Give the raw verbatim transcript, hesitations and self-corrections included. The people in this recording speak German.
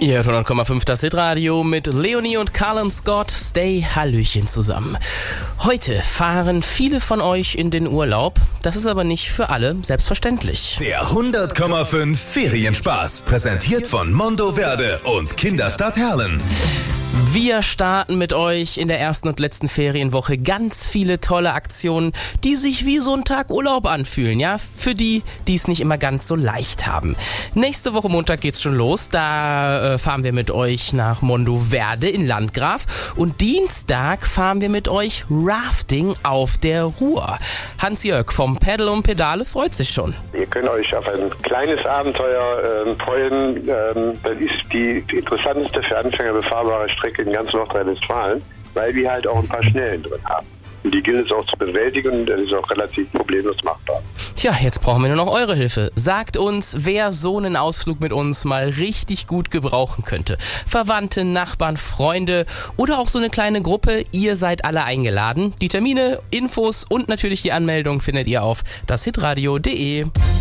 Ihr hört hundert Komma fünf das Hitradio mit Leonie und Carlem Scott. Stay Hallöchen zusammen. Heute fahren viele von euch in den Urlaub. Das ist aber nicht für alle selbstverständlich. Der hundert Komma fünf Ferienspaß. Präsentiert von Mondoverde und Kinderstadt Herlen. Wir starten mit euch in der ersten und letzten Ferienwoche ganz viele tolle Aktionen, die sich wie so ein Tag Urlaub anfühlen, ja, für die, die es nicht immer ganz so leicht haben. Nächste Woche Montag geht's schon los, da äh, fahren wir mit euch nach Mondoverde in Landgraf und Dienstag fahren wir mit euch Rafting auf der Ruhr. Hans-Jörg vom Pedal und Pedale freut sich schon. Ihr könnt euch auf ein kleines Abenteuer äh, freuen, ähm, das ist die interessanteste für Anfänger befahrbare Strecke in ganz Nordrhein-Westfalen, weil wir halt auch ein paar Schnellen drin haben. Und die gilt es auch zu bewältigen und das ist auch relativ problemlos machbar. Tja, jetzt brauchen wir nur noch eure Hilfe. Sagt uns, wer so einen Ausflug mit uns mal richtig gut gebrauchen könnte. Verwandte, Nachbarn, Freunde oder auch so eine kleine Gruppe. Ihr seid alle eingeladen. Die Termine, Infos und natürlich die Anmeldung findet ihr auf das hitradio punkt de.